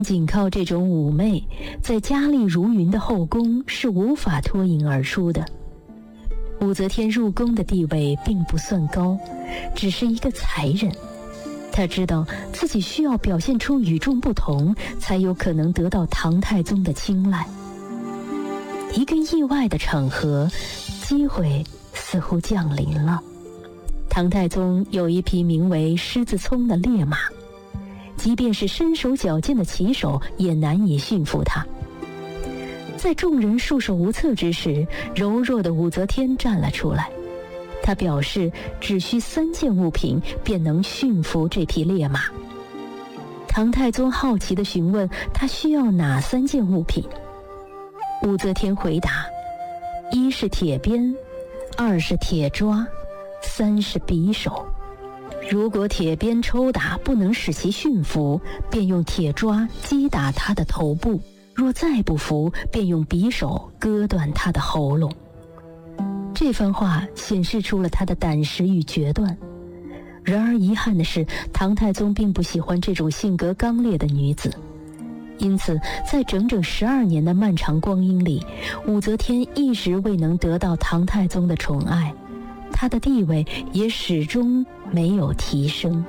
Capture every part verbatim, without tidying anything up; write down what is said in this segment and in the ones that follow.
仅靠这种妩媚，在佳丽如云的后宫是无法脱颖而出的。武则天入宫的地位并不算高，只是一个才人。她知道自己需要表现出与众不同，才有可能得到唐太宗的青睐。一个意外的场合，机会似乎降临了。唐太宗有一匹名为狮子聪的烈马，即便是身手矫健的骑手也难以驯服他。在众人束手无策之时，柔弱的武则天站了出来。她表示只需三件物品便能驯服这匹烈马。唐太宗好奇地询问他需要哪三件物品。武则天回答：一是铁鞭，二是铁抓，三是匕首。如果铁鞭抽打不能使其驯服，便用铁抓击打他的头部，若再不服，便用匕首割断他的喉咙。这番话显示出了他的胆识与决断。然而遗憾的是，唐太宗并不喜欢这种性格刚烈的女子，因此在整整十二年的漫长光阴里，武则天一直未能得到唐太宗的宠爱，她的地位也始终没有提升。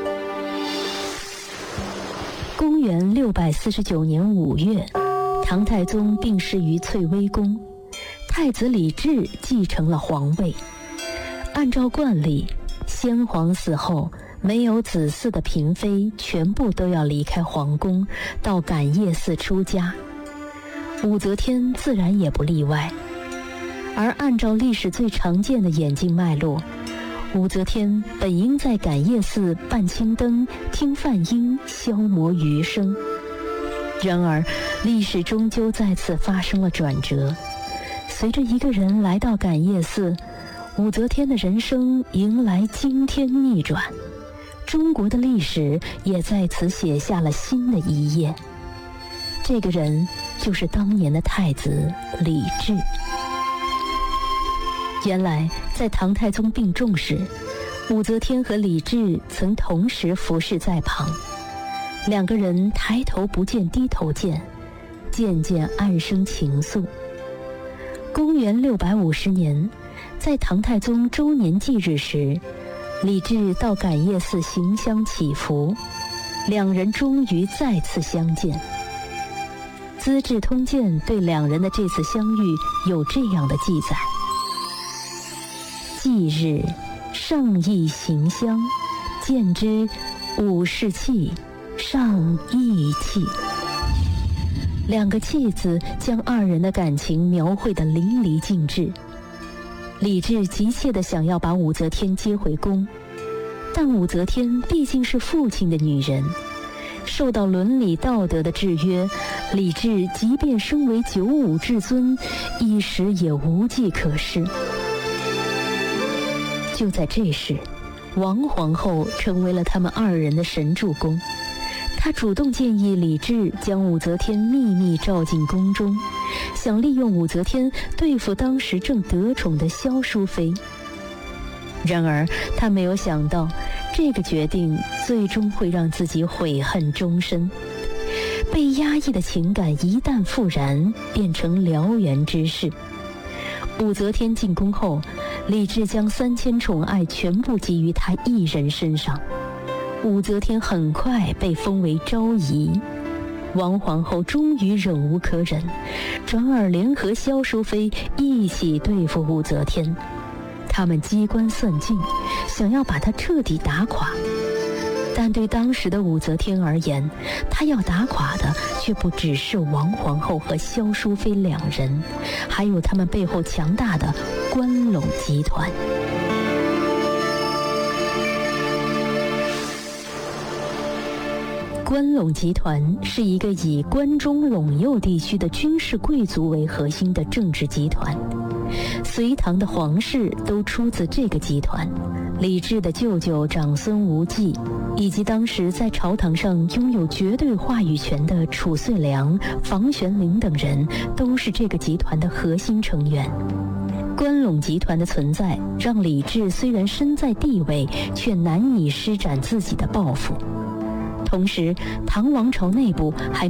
公元六百四十九年五月，唐太宗病逝于翠微宫，太子李治继承了皇位。按照惯例，先皇死后，没有子嗣的嫔妃全部都要离开皇宫，到感业寺出家。武则天自然也不例外。而按照历史最常见的演进脉络，武则天本应在感业寺办青灯，听梵音，消磨余生。然而，历史终究再次发生了转折。随着一个人来到感业寺，武则天的人生迎来惊天逆转，中国的历史也在此写下了新的一页。这个人就是当年的太子李治。原来，在唐太宗病重时，武则天和李治曾同时服侍在旁，两个人抬头不见低头见，渐渐暗生情愫。公元六百五十年，在唐太宗周年忌日时，李治到感业寺行香祈福，两人终于再次相见。《资治通鉴》对两人的这次相遇有这样的记载：忌日，上意行香，见之，武士气，上意气。两个气字将二人的感情描绘得淋漓尽致。李治急切地想要把武则天接回宫，但武则天毕竟是父亲的女人，受到伦理道德的制约，李治即便身为九五至尊，一时也无计可施。就在这时，王皇后成为了他们二人的神助攻。她主动建议李治将武则天秘密召进宫中，想利用武则天对付当时正得宠的萧淑妃。然而她没有想到，这个决定最终会让自己悔恨终身。被压抑的情感一旦复燃，变成燎原之势。武则天进宫后，李治将三千宠爱全部给予她一人身上。武则天很快被封为昭仪，王皇后终于忍无可忍，转而联合萧淑妃一起对付武则天。他们机关算尽，想要把她彻底打垮。但对当时的武则天而言，她要打垮的却不只是王皇后和萧淑妃两人，还有他们背后强大的关陇集团。关陇集团是一个以关中陇右地区的军事贵族为核心的政治集团，隋唐的皇室都出自这个集团。李治的舅舅长孙无忌，以及当时在朝堂上拥有绝对话语权的褚遂良、房玄龄等人，都是这个集团的核心成员。关陇集团的存在，让李治虽然身在地位，却难以施展自己的抱负。 同时，唐王朝内部还